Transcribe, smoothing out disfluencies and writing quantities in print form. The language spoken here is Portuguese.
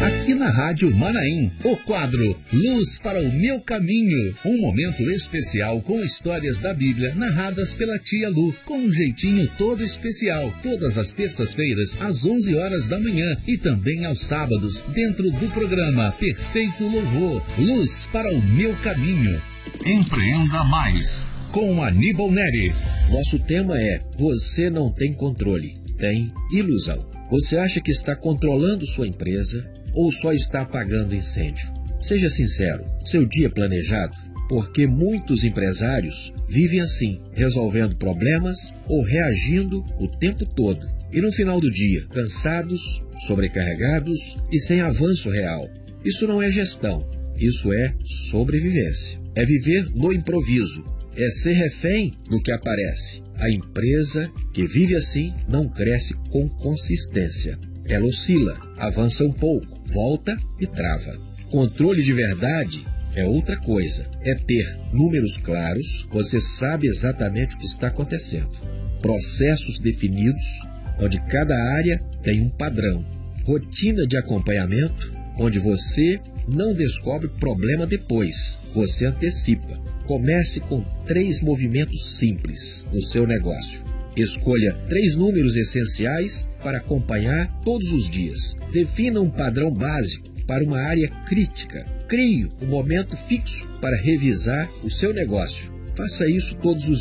Aqui na Rádio Manaim, o quadro Luz para o Meu Caminho. Um momento especial com histórias da Bíblia narradas pela tia Lu, com um jeitinho todo especial. Todas as terças-feiras, às 11 horas da manhã e também aos sábados, dentro do programa Perfeito Louvor. Luz para o Meu Caminho. Empreenda Mais, com Aníbal Neri. Nosso tema é: você não tem controle, tem ilusão. Você acha que está controlando sua empresa ou só está apagando incêndio? Seja sincero, seu dia planejado? Porque muitos empresários vivem assim, resolvendo problemas ou reagindo o tempo todo. E no final do dia, cansados, sobrecarregados e sem avanço real. Isso não é gestão, isso é sobrevivência. É viver no improviso, é ser refém do que aparece. A empresa que vive assim não cresce com consistência. Ela oscila, avança um pouco, volta e trava. Controle de verdade é outra coisa. É ter números claros, você sabe exatamente o que está acontecendo. Processos definidos, onde cada área tem um padrão. Rotina de acompanhamento, onde você não descobre problema depois, você antecipa. Comece com 3 movimentos simples no seu negócio. Escolha 3 números essenciais para acompanhar todos os dias. Defina um padrão básico para uma área crítica. Crie um momento fixo para revisar o seu negócio. Faça isso todos os